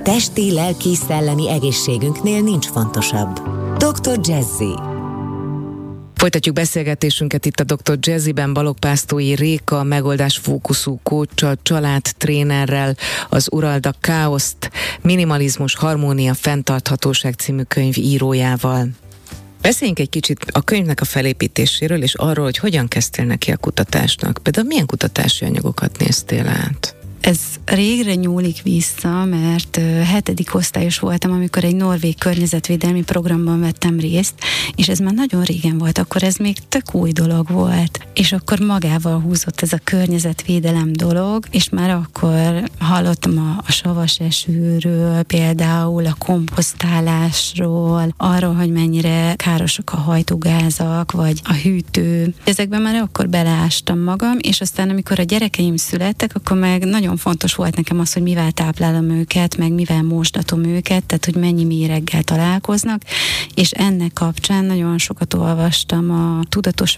Testi, lelki, szellemi egészségünknél nincs fontosabb. Dr. Jazzy. Folytatjuk beszélgetésünket itt a Dr. Jazzyben Balogh-Pásztói Réka, megoldásfókuszú coachsal, családtrénerrel, az Urald a káoszt, Minimalizmus, harmónia, fenntarthatóság című könyv írójával. Beszéljünk egy kicsit a könyvnek a felépítéséről, és arról, hogy hogyan kezdtél neki a kutatásnak. Például milyen kutatási anyagokat néztél át? Ez régre nyúlik vissza, mert 7. osztályos voltam, amikor egy norvég környezetvédelmi programban vettem részt, és ez már nagyon régen volt, akkor ez még tök új dolog volt. És akkor magával húzott ez a környezetvédelem dolog, és már akkor hallottam a savas esőről, például a komposztálásról, arról, hogy mennyire károsak a hajtógázak, vagy a hűtő. Ezekben már akkor beleástam magam, és aztán amikor a gyerekeim születtek, akkor meg nagyon fontos volt nekem az, hogy mivel táplálom őket, meg mivel mosdatom őket, tehát hogy mennyi méreggel találkoznak, és ennek kapcsán nagyon sokat olvastam a tudatos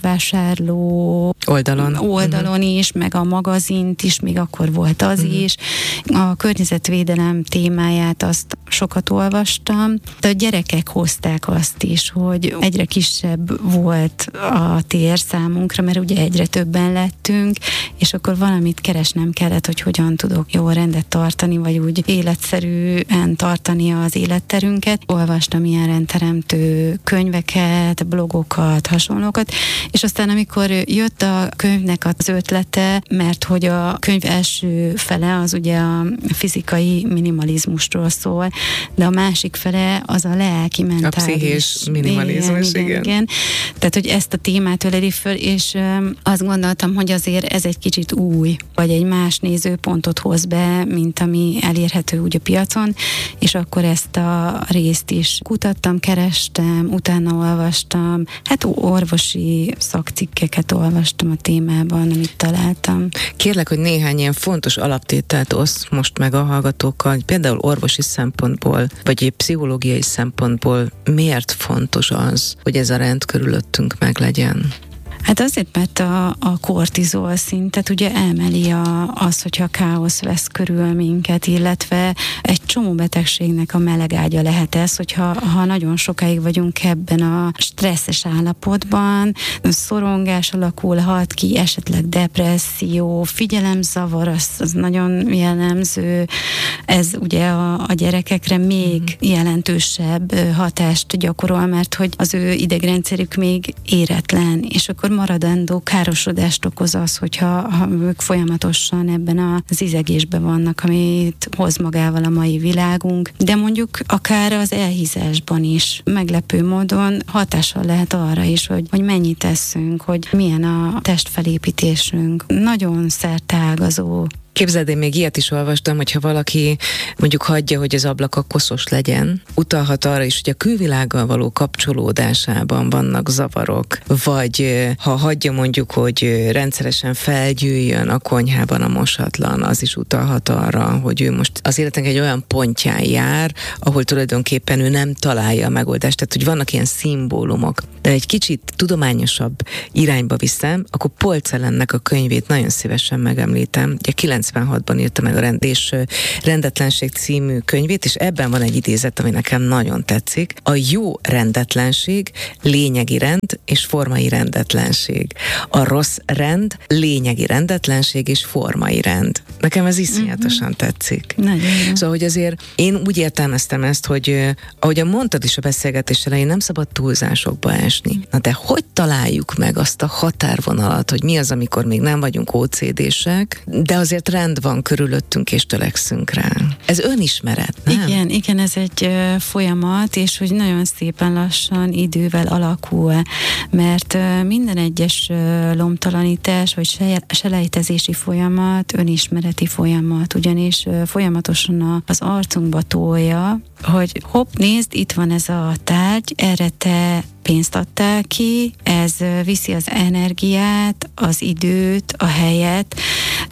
vásárló oldalon is, meg a magazint is, még akkor volt az is. A környezetvédelem témáját azt sokat olvastam, de a gyerekek hozták azt is, hogy egyre kisebb volt a tér számunkra, mert ugye egyre többen lettünk, és akkor valamit keresnem kellett, hogy hogyan tudok jó rendet tartani, vagy úgy életszerűen tartani az életterünket. Olvastam ilyen rendteremtő könyveket, blogokat, hasonlókat, és aztán amikor jött a könyvnek az ötlete, mert hogy a könyv első fele az ugye a fizikai minimalizmusról szól, de a másik fele az a lelki, mentális. A pszichés minimalizmus, igen. Tehát, hogy ezt a témát öleli föl, és azt gondoltam, hogy azért ez egy kicsit új, vagy egy más nézőpontot hoz be, mint ami elérhető úgy a piacon, és akkor ezt a részt is kutattam, kerestem, utána olvastam, hát orvosi szakcikkeket olvastam a témában, amit találtam. Kérlek, hogy néhány ilyen fontos alaptételt oszd most meg a hallgatókkal, például orvosi szempontból, vagy egy pszichológiai szempontból miért fontos az, hogy ez a rend körülöttünk meglegyen? Hát azért, mert a kortizol szintet ugye emeli az, hogyha káosz vesz körül minket, illetve egy csomó betegségnek a melegágya lehet ez, hogyha nagyon sokáig vagyunk ebben a stresszes állapotban, szorongás alakulhat ki, esetleg depresszió, figyelemzavar, az nagyon jellemző, ez ugye a gyerekekre még jelentősebb hatást gyakorol, mert hogy az ő idegrendszerük még éretlen, és akkor maradandó károsodást okoz az, hogyha ők folyamatosan ebben az izegésben vannak, amit hoz magával a mai világunk, de mondjuk akár az elhízásban is meglepő módon hatással lehet arra is, hogy mennyit teszünk, hogy milyen a testfelépítésünk. Nagyon szerteágazó. Képzeld, én még ilyet is olvastam, hogyha valaki mondjuk hagyja, hogy az ablaka koszos legyen, utalhat arra is, hogy a külvilággal való kapcsolódásában vannak zavarok, vagy ha hagyja mondjuk, hogy rendszeresen felgyűjjön a konyhában a mosatlan, az is utalhat arra, hogy ő most az életnek egy olyan pontján jár, ahol tulajdonképpen ő nem találja a megoldást, tehát hogy vannak ilyen szimbólumok. De egy kicsit tudományosabb irányba viszem, akkor Paul Celennek a könyvét nagyon szívesen megemlítem. Ugye 96-ban írta meg a Rendetlenség című könyvét, és ebben van egy idézet, ami nekem nagyon tetszik. A jó rendetlenség lényegi rend és formai rendetlenség. A rossz rend lényegi rendetlenség és formai rend. Nekem ez iszonyatosan tetszik. Nagyon. Szóval, hogy azért én úgy értelmeztem ezt, hogy ahogyan mondtad is a beszélgetés elején, nem szabad túlzásokba esni. Na de hogy találjuk meg azt a határvonalat, hogy mi az, amikor még nem vagyunk OCD-sek, de azért rend van körülöttünk, és törekszünk rá. Ez önismeret, nem? Igen, ez egy folyamat, és hogy nagyon szépen lassan idővel alakul, mert minden egyes lombtalanítás, vagy selejtezési folyamat, önismereti folyamat, ugyanis folyamatosan az arcunkba tolja, hogy hopp, nézd, itt van ez a tárgy, erre te pénzt adtál ki, ez viszi az energiát, az időt, a helyet.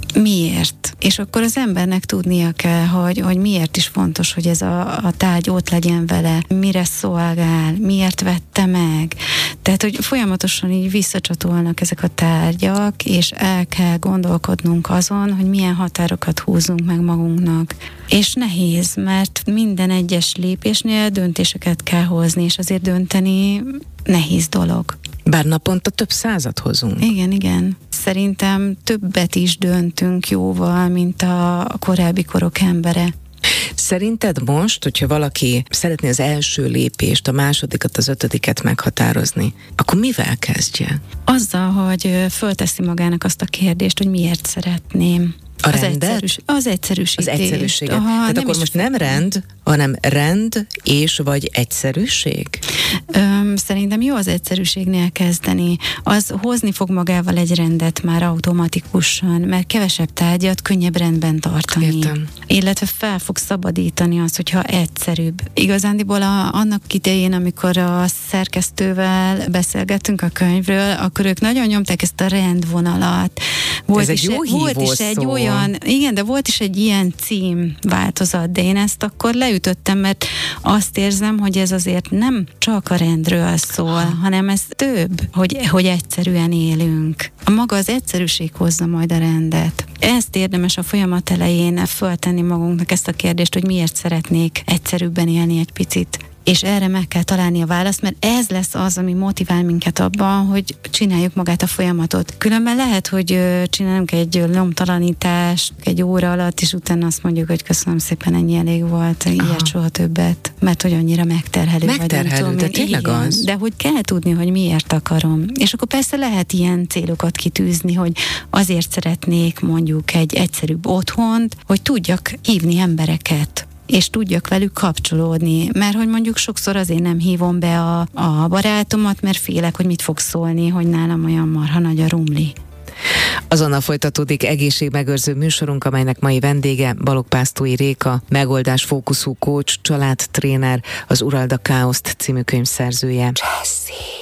Miért? És akkor az embernek tudnia kell, hogy miért is fontos, hogy ez a tárgy ott legyen vele, mire szolgál, miért vette meg. Tehát, hogy folyamatosan így visszacsatolnak ezek a tárgyak, és el kell gondolkodnunk azon, hogy milyen határokat húzunk meg magunknak. És nehéz, mert minden egyes lépésnél döntéseket kell hozni, és azért dönteni nehéz dolog. Bár naponta több 100 hozunk. Igen. Szerintem többet is döntünk jóval, mint a korábbi korok embere. Szerinted most, hogyha valaki szeretné az első lépést, a másodikat, az 5. meghatározni, akkor mivel kezdje? Azzal, hogy fölteszi magának azt a kérdést, hogy miért szeretném. A rendet? Az egyszerűsítést. Az egyszerűséget. Tehát akkor most nem rend, hanem rend és vagy egyszerűség? Szerintem jó az egyszerűségnél kezdeni. Az hozni fog magával egy rendet már automatikusan, mert kevesebb tárgyat könnyebb rendben tartani. Értem. Illetve fel fog szabadítani az, hogyha egyszerűbb. Igazándiból annak idején, amikor a szerkesztővel beszélgettünk a könyvről, akkor ők nagyon nyomták ezt a rendvonalat. Ez egy jó hívószó. Igen, de volt is egy ilyen cím változat, de én ezt akkor leütöttem, mert azt érzem, hogy ez azért nem csak a rendről szól, hanem ez több, hogy egyszerűen élünk. A maga az egyszerűség hozza majd a rendet. Ezt érdemes a folyamat elején föltenni magunknak ezt a kérdést, hogy miért szeretnék egyszerűbben élni egy picit. És erre meg kell találni a választ, mert ez lesz az, ami motivál minket abban, hogy csináljuk magát a folyamatot. Különben lehet, hogy csinálunk egy lomtalanítást egy óra alatt, és utána azt mondjuk, hogy köszönöm szépen, ennyi elég volt, ilyet soha többet, mert hogy annyira megterhelő. Megterhelő, de tényleg az. De hogy kell tudni, hogy miért akarom. És akkor persze lehet ilyen célokat kitűzni, hogy azért szeretnék mondjuk egy egyszerűbb otthont, hogy tudjak hívni embereket, és tudjak velük kapcsolódni, mert hogy mondjuk sokszor azért nem hívom be a barátomat, mert félek, hogy mit fog szólni, hogy nálam olyan marha nagy a rumli. Azonnal folytatódik egészségmegőrző műsorunk, amelynek mai vendége Balogh-Pásztói Réka, megoldásfókuszú coach, családtréner, az Urald a káoszt című könyv szerzője. Jessy.